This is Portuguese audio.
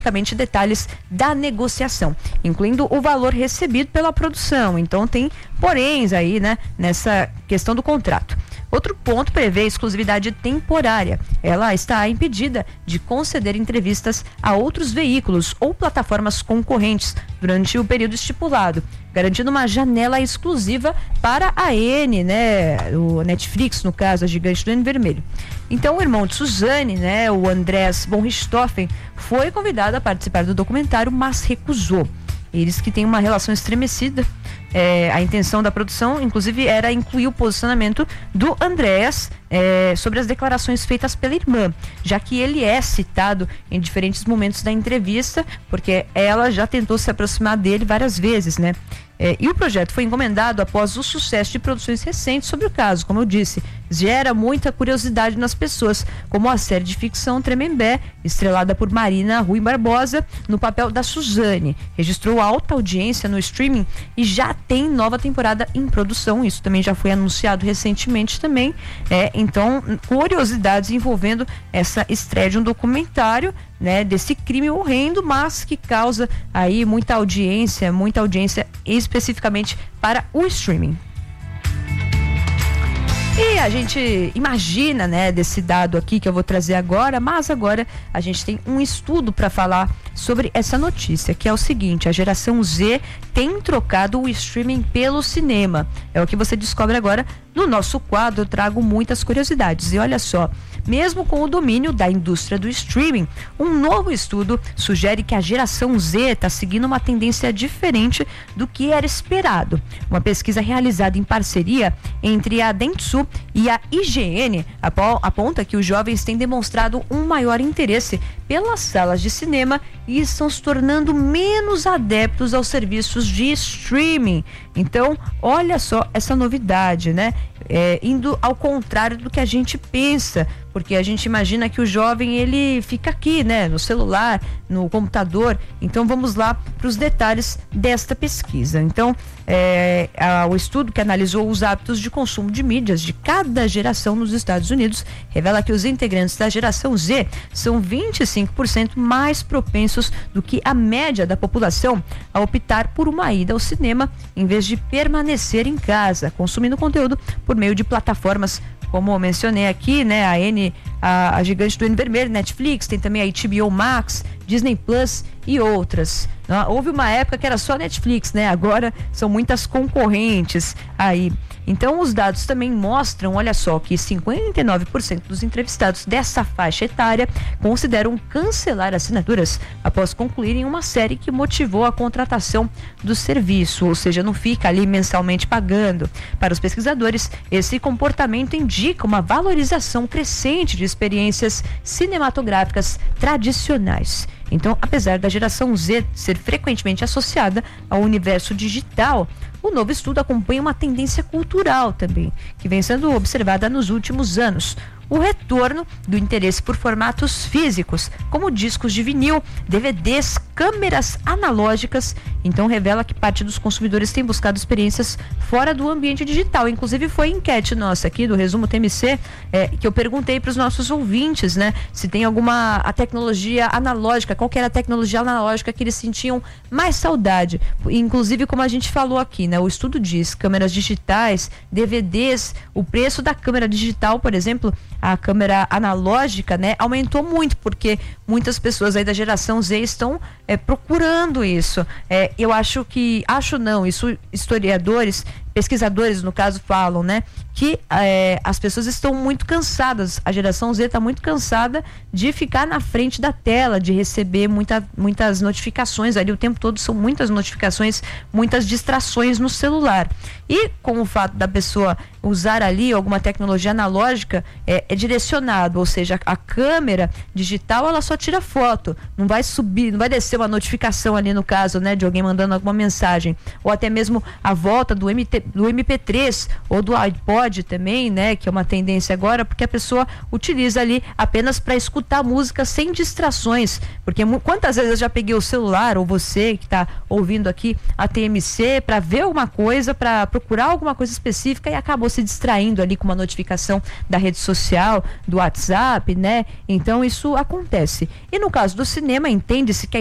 detalhes da negociação, incluindo o valor recebido pela produção. Então tem poréns aí, né, nessa questão do contrato. Outro ponto prevê exclusividade temporária. Ela está impedida de conceder entrevistas a outros veículos ou plataformas concorrentes durante o período estipulado, garantindo uma janela exclusiva para a N, né, o Netflix, no caso, a gigante do N vermelho. Então, o irmão de Suzane, né, o Andrés von Richthofen, foi convidado a participar do documentário, mas recusou. Eles que têm uma relação estremecida. A intenção da produção, inclusive, era incluir o posicionamento do Andrés sobre as declarações feitas pela irmã, já que ele é citado em diferentes momentos da entrevista, porque ela já tentou se aproximar dele várias vezes, né? E o projeto foi encomendado após o sucesso de produções recentes sobre o caso. Como eu disse, gera muita curiosidade nas pessoas, como a série de ficção Tremembé, estrelada por Marina Rui Barbosa, no papel da Suzane. Registrou alta audiência no streaming e já tem nova temporada em produção. Isso também já foi anunciado recentemente também. Então, curiosidades envolvendo essa estreia de um documentário, né, desse crime horrendo, mas que causa aí muita audiência especificamente para o streaming. E a gente imagina, né, desse dado aqui que eu vou trazer agora, mas agora a gente tem um estudo para falar sobre essa notícia, que é o seguinte: a geração Z tem trocado o streaming pelo cinema. É o que você descobre agora no nosso quadro. Eu trago muitas curiosidades. E olha só, mesmo com o domínio da indústria do streaming, um novo estudo sugere que a geração Z está seguindo uma tendência diferente do que era esperado. Uma pesquisa realizada em parceria entre a Dentsu e a IGN aponta que os jovens têm demonstrado um maior interesse pelas salas de cinema e estão se tornando menos adeptos aos serviços de streaming. Então, olha só essa novidade, né? Indo ao contrário do que a gente pensa, porque a gente imagina que o jovem ele fica aqui, né, no celular, no computador. Então vamos lá para os detalhes desta pesquisa. Então, o estudo que analisou os hábitos de consumo de mídias de cada geração nos Estados Unidos revela que os integrantes da geração Z são 25% mais propensos do que a média da população a optar por uma ida ao cinema em vez de permanecer em casa, consumindo conteúdo por meio de plataformas, como eu mencionei aqui, né, a gigante do N vermelho, Netflix, tem também a HBO Max, Disney Plus e outras. Houve uma época que era só Netflix, né? Agora são muitas concorrentes aí. Então os dados também mostram, olha só, que 59% dos entrevistados dessa faixa etária consideram cancelar assinaturas após concluírem uma série que motivou a contratação do serviço, ou seja, não fica ali mensalmente pagando. Para os pesquisadores, esse comportamento indica uma valorização crescente de experiências cinematográficas tradicionais. Então, apesar da geração Z ser frequentemente associada ao universo digital, o novo estudo acompanha uma tendência cultural também, que vem sendo observada nos últimos anos. O retorno do interesse por formatos físicos, como discos de vinil, DVDs, câmeras analógicas. Então revela que parte dos consumidores tem buscado experiências fora do ambiente digital. Inclusive foi enquete nossa aqui do Resumo TMC, que eu perguntei para os nossos ouvintes, né, se tem a tecnologia analógica, qual que era a tecnologia analógica que eles sentiam mais saudade. Inclusive, como a gente falou aqui, né, o estudo diz, câmeras digitais, DVDs, o preço da câmera digital, por exemplo, a câmera analógica, né, aumentou muito, porque muitas pessoas aí da geração Z estão procurando isso. Isso historiadores, pesquisadores, no caso, falam, né, que as pessoas estão muito cansadas, a geração Z está muito cansada de ficar na frente da tela, de receber muitas notificações ali o tempo todo, são muitas notificações, muitas distrações no celular. E com o fato da pessoa usar ali alguma tecnologia analógica, é direcionado, ou seja, a câmera digital ela só tira foto, não vai subir, não vai descer uma notificação ali no caso, né, de alguém mandando alguma mensagem, ou até mesmo a volta do MP3 ou do iPod também, né? Que é uma tendência agora, porque a pessoa utiliza ali apenas para escutar música sem distrações. Porque quantas vezes eu já peguei o celular, ou você que está ouvindo aqui a TMC, para ver alguma coisa, para procurar alguma coisa específica e acabou se distraindo ali com uma notificação da rede social, do WhatsApp, né? Então isso acontece. E no caso do cinema, entende-se que a